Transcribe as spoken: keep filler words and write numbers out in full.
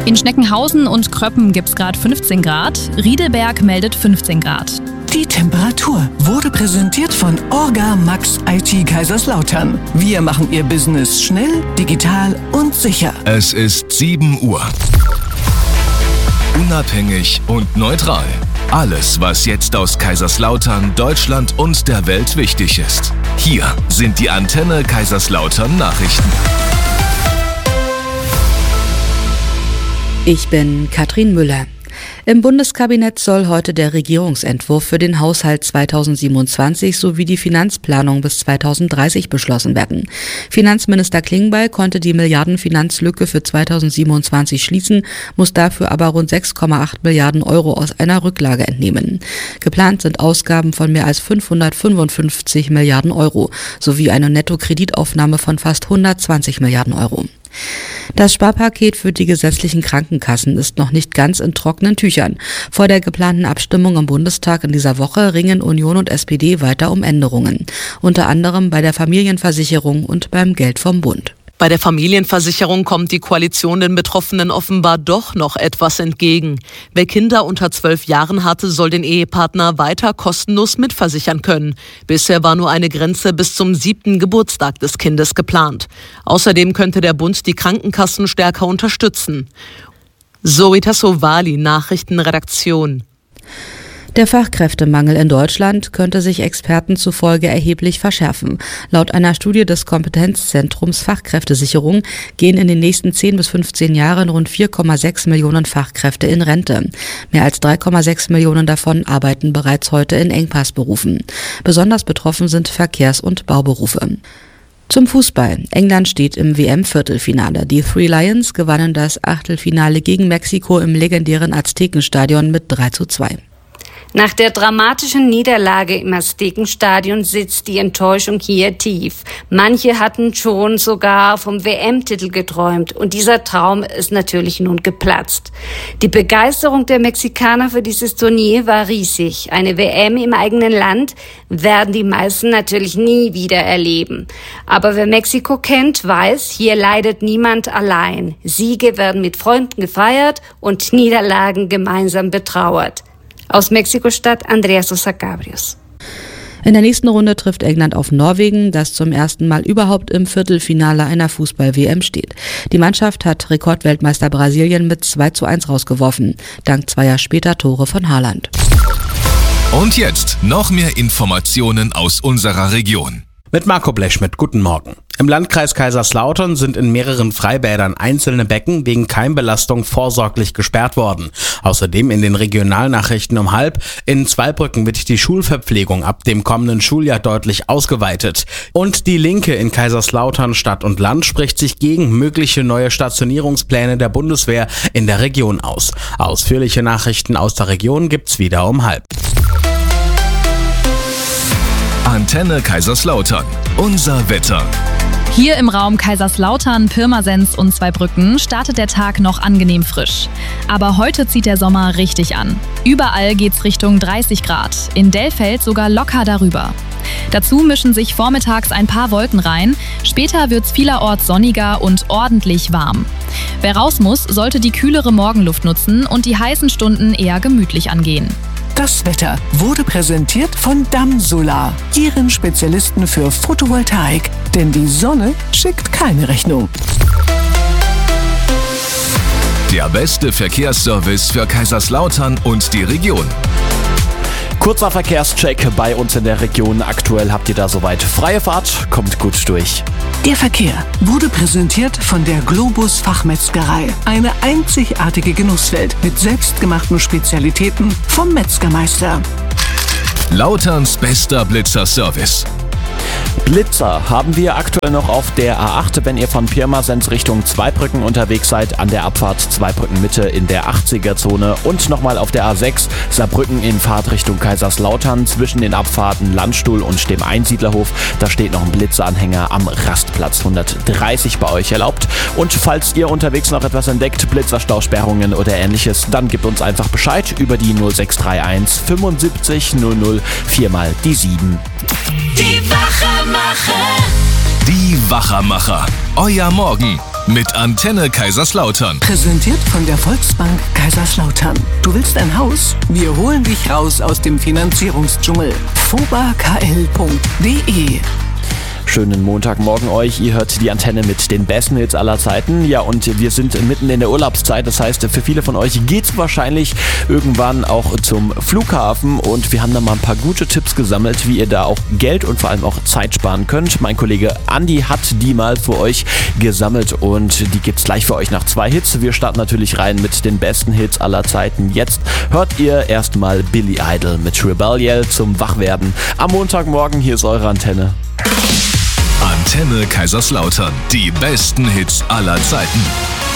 In Schneckenhausen und Kröppen gibt es gerade fünfzehn Grad. Riedelberg meldet fünfzehn Grad. Die Temperatur wurde präsentiert von Orga Max I T Kaiserslautern. Wir machen Ihr Business schnell, digital und sicher. Es ist sieben Uhr. Unabhängig und neutral. Alles, was jetzt aus Kaiserslautern, Deutschland und der Welt wichtig ist. Hier sind die Antenne Kaiserslautern Nachrichten. Ich bin Katrin Müller. Im Bundeskabinett soll heute der Regierungsentwurf für den Haushalt zweitausendsiebenundzwanzig sowie die Finanzplanung bis zweitausenddreißig beschlossen werden. Finanzminister Klingbeil konnte die Milliardenfinanzlücke für zweitausendsiebenundzwanzig schließen, muss dafür aber rund sechs Komma acht Milliarden Euro aus einer Rücklage entnehmen. Geplant sind Ausgaben von mehr als fünfhundertfünfundfünfzig Milliarden Euro sowie eine Nettokreditaufnahme von fast hundertzwanzig Milliarden Euro. Das Sparpaket für die gesetzlichen Krankenkassen ist noch nicht ganz in trockenen Tüchern. Vor der geplanten Abstimmung im Bundestag in dieser Woche ringen Union und S P D weiter um Änderungen. Unter anderem bei der Familienversicherung und beim Geld vom Bund. Bei der Familienversicherung kommt die Koalition den Betroffenen offenbar doch noch etwas entgegen. Wer Kinder unter zwölf Jahren hatte, soll den Ehepartner weiter kostenlos mitversichern können. Bisher war nur eine Grenze bis zum siebten Geburtstag des Kindes geplant. Außerdem könnte der Bund die Krankenkassen stärker unterstützen. Zoe Tassovali, Nachrichtenredaktion. Der Fachkräftemangel in Deutschland könnte sich Experten zufolge erheblich verschärfen. Laut einer Studie des Kompetenzzentrums Fachkräftesicherung gehen in den nächsten zehn bis fünfzehn Jahren rund vier Komma sechs Millionen Fachkräfte in Rente. Mehr als drei Komma sechs Millionen davon arbeiten bereits heute in Engpassberufen. Besonders betroffen sind Verkehrs- und Bauberufe. Zum Fußball. England steht im W M-Viertelfinale. Die Three Lions gewannen das Achtelfinale gegen Mexiko im legendären Aztekenstadion mit drei zu zwei. Nach der dramatischen Niederlage im Aztekenstadion sitzt die Enttäuschung hier tief. Manche hatten schon sogar vom W M-Titel geträumt und dieser Traum ist natürlich nun geplatzt. Die Begeisterung der Mexikaner für dieses Turnier war riesig. Eine W M im eigenen Land werden die meisten natürlich nie wieder erleben. Aber wer Mexiko kennt, weiß, hier leidet niemand allein. Siege werden mit Freunden gefeiert und Niederlagen gemeinsam betrauert. Aus Mexiko-Stadt Andrea Sosa Cabrios. In der nächsten Runde trifft England auf Norwegen, das zum ersten Mal überhaupt im Viertelfinale einer Fußball-W M steht. Die Mannschaft hat Rekordweltmeister Brasilien mit zwei zu eins rausgeworfen, dank zweier später Tore von Haaland. Und jetzt noch mehr Informationen aus unserer Region. Mit Marco Blechschmidt, guten Morgen. Im Landkreis Kaiserslautern sind in mehreren Freibädern einzelne Becken wegen Keimbelastung vorsorglich gesperrt worden. Außerdem in den Regionalnachrichten um halb, in Zweibrücken wird die Schulverpflegung ab dem kommenden Schuljahr deutlich ausgeweitet. Und die Linke in Kaiserslautern Stadt und Land spricht sich gegen mögliche neue Stationierungspläne der Bundeswehr in der Region aus. Ausführliche Nachrichten aus der Region gibt's wieder um halb. Antenne Kaiserslautern. Unser Wetter. Hier im Raum Kaiserslautern, Pirmasens und Zweibrücken startet der Tag noch angenehm frisch. Aber heute zieht der Sommer richtig an. Überall geht's Richtung dreißig Grad, in Dellfeld sogar locker darüber. Dazu mischen sich vormittags ein paar Wolken rein, später wird's vielerorts sonniger und ordentlich warm. Wer raus muss, sollte die kühlere Morgenluft nutzen und die heißen Stunden eher gemütlich angehen. Das Wetter wurde präsentiert von Damsolar, Ihren Spezialisten für Photovoltaik. Denn die Sonne schickt keine Rechnung. Der beste Verkehrsservice für Kaiserslautern und die Region. Kurzer Verkehrscheck bei uns in der Region. Aktuell habt ihr da soweit freie Fahrt. Kommt gut durch. Der Verkehr wurde präsentiert von der Globus Fachmetzgerei. Eine einzigartige Genusswelt mit selbstgemachten Spezialitäten vom Metzgermeister. Lauterns bester Blitzer-Service. Blitzer haben wir aktuell noch auf der A acht, wenn ihr von Pirmasens Richtung Zweibrücken unterwegs seid, an der Abfahrt Zweibrücken Mitte in der achtziger-Zone und nochmal auf der A sechs Saarbrücken in Fahrtrichtung Kaiserslautern zwischen den Abfahrten Landstuhl und dem Einsiedlerhof. Da steht noch ein Blitzeranhänger am Rastplatz hundertdreißig bei euch erlaubt. Und falls ihr unterwegs noch etwas entdeckt, Blitzerstausperrungen oder ähnliches, dann gebt uns einfach Bescheid über die null sechs drei eins fünfundsiebzig null null viermal die sieben. Die Wachermacher. Die Wachermacher. Euer Morgen mit Antenne Kaiserslautern. Präsentiert von der Volksbank Kaiserslautern. Du willst ein Haus? Wir holen dich raus aus dem Finanzierungsdschungel. fobakl punkt de. Schönen Montagmorgen euch. Ihr hört die Antenne mit den besten Hits aller Zeiten. Ja, und wir sind mitten in der Urlaubszeit. Das heißt, für viele von euch geht's wahrscheinlich irgendwann auch zum Flughafen. Und wir haben da mal ein paar gute Tipps gesammelt, wie ihr da auch Geld und vor allem auch Zeit sparen könnt. Mein Kollege Andi hat die mal für euch gesammelt und die gibt's gleich für euch nach zwei Hits. Wir starten natürlich rein mit den besten Hits aller Zeiten. Jetzt hört ihr erstmal Billy Idol mit Rebellion zum Wachwerden. Am Montagmorgen, hier ist eure Antenne. Antenne Kaiserslautern. Die besten Hits aller Zeiten.